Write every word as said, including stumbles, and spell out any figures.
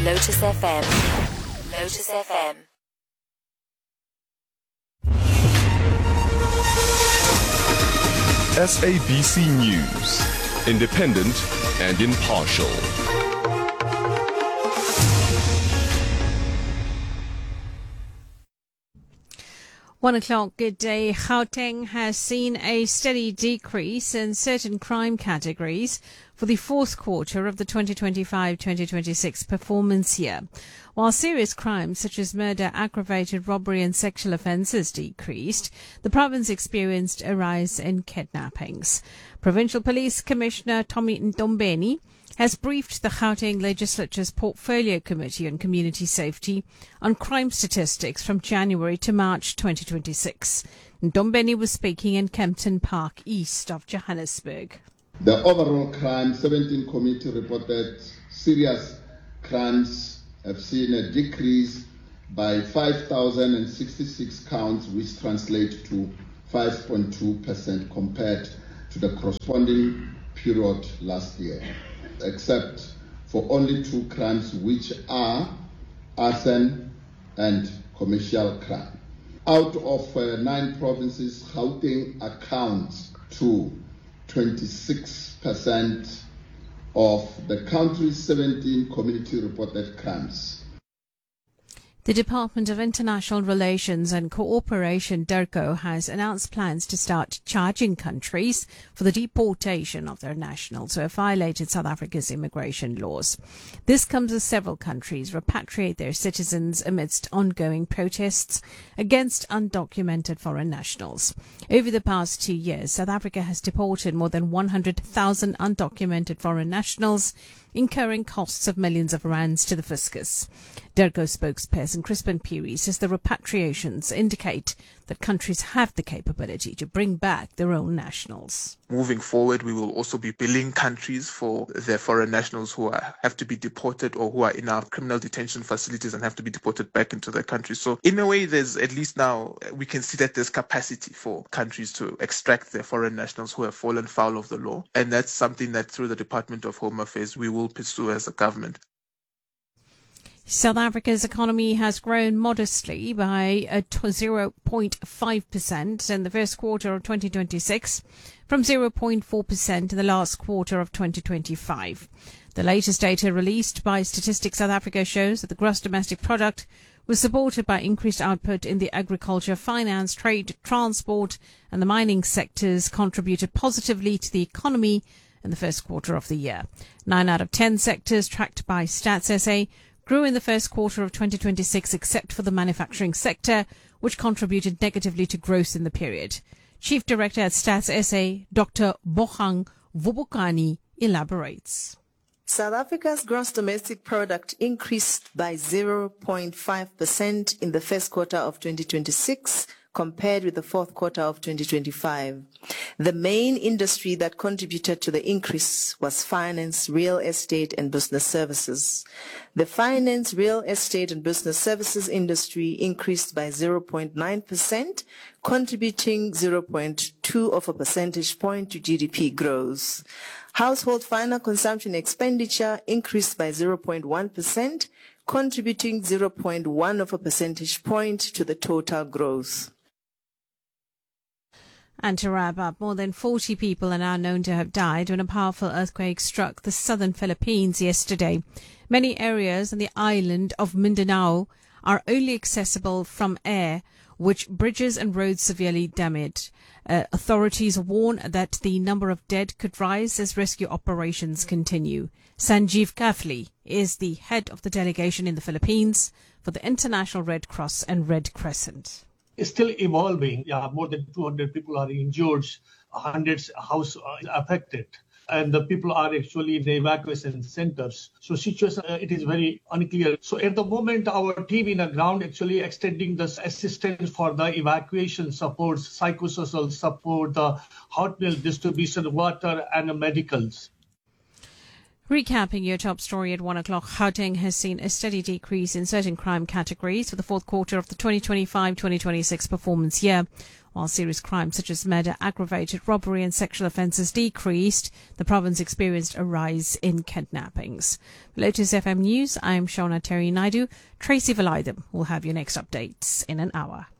Lotus F M. Lotus F M. S A B C News, independent and impartial. One o'clock, good day. Gauteng has seen a steady decrease in certain crime categories for the fourth quarter of the twenty twenty-five twenty twenty-six performance year. While serious crimes such as murder, aggravated robbery and sexual offences decreased, the province experienced a rise in kidnappings. Provincial Police Commissioner Tommy Ntombeni has briefed the Gauteng Legislature's Portfolio Committee on Community Safety on crime statistics from January to March twenty twenty-six. Ntombeni was speaking in Kempton Park, east of Johannesburg. The overall crime, seventeen committee reported serious crimes have seen a decrease by five thousand sixty-six counts, which translate to five point two percent compared to the corresponding period last year, except for only two crimes, which are arson and commercial crime. Out of uh, nine provinces, Gauteng accounts to twenty-six percent of the country's seventeen community reported crimes. The Department of International Relations and Cooperation, DIRCO, has announced plans to start charging countries for the deportation of their nationals who have violated South Africa's immigration laws. This comes as several countries repatriate their citizens amidst ongoing protests against undocumented foreign nationals. Over the past two years, South Africa has deported more than one hundred thousand undocumented foreign nationals, incurring costs of millions of rands to the fiscus. DIRCO spokesperson Crispin Peary says the repatriations indicate that countries have the capability to bring back their own nationals. Moving forward, we will also be billing countries for their foreign nationals who are, have to be deported or who are in our criminal detention facilities and have to be deported back into their country. So in a way, there's at least now we can see that there's capacity for countries to extract their foreign nationals who have fallen foul of the law. And that's something that through the Department of Home Affairs, we will pursue as a government. South Africa's economy has grown modestly by zero point five percent in the first quarter of twenty twenty-six, from zero point four percent in the last quarter of twenty twenty-five. The latest data released by Statistics South Africa shows that the gross domestic product was supported by increased output in the agriculture, finance, trade, transport and the mining sectors contributed positively to the economy in the first quarter of the year. Nine out of ten sectors tracked by Stats S A grew in the first quarter of twenty twenty-six, except for the manufacturing sector, which contributed negatively to growth in the period. Chief Director at Stats S A, Doctor Bohang Vubukani, elaborates. South Africa's gross domestic product increased by zero point five percent in the first quarter of twenty twenty-six, compared with the fourth quarter of twenty twenty-five. The main industry that contributed to the increase was finance, real estate, and business services. The finance, real estate, and business services industry increased by zero point nine percent, contributing zero point two of a percentage point to G D P growth. Household final consumption expenditure increased by zero point one percent, contributing zero point one of a percentage point to the total growth. And to wrap up, more than forty people are now known to have died when a powerful earthquake struck the southern Philippines yesterday. Many areas on the island of Mindanao are only accessible from air, which bridges and roads severely damaged. Uh, authorities warn that the number of dead could rise as rescue operations continue. Sanjeev Kafli is the head of the delegation in the Philippines for the International Red Cross and Red Crescent. It's still evolving. Yeah, more than two hundred people are injured, hundreds houses are affected, and the people are actually in the evacuation centers. So situation, uh, it is very unclear. So at the moment, our team in the ground actually extending the assistance for the evacuation support, psychosocial support, the hot meal distribution, water, and the medicals. Recapping your top story at one o'clock, Gauteng has seen a steady decrease in certain crime categories for the fourth quarter of the twenty twenty-five twenty twenty-six performance year. While serious crimes such as murder, aggravated robbery and sexual offences decreased, the province experienced a rise in kidnappings. Lotus F M News, I'm Shauna Terry Naidu. Tracy Valaydham will have your next updates in an hour.